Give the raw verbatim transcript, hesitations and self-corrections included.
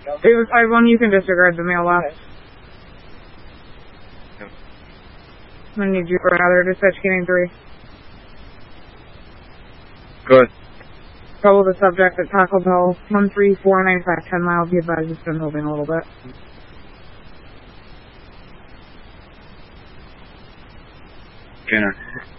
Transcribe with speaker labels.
Speaker 1: It was five one, you can disregard the mail last.
Speaker 2: Yep.
Speaker 1: I need you for another dispatch getting three.
Speaker 2: Good.
Speaker 1: Trouble the subject at Taco Bell, one three four nine five, ten miles, be advised it's been moving a little bit.
Speaker 2: Scanner.